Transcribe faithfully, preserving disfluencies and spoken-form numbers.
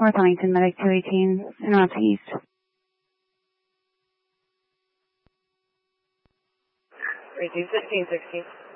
North Huntington, Medic two eighteen, interrupt east. eighteen sixteen sixteen.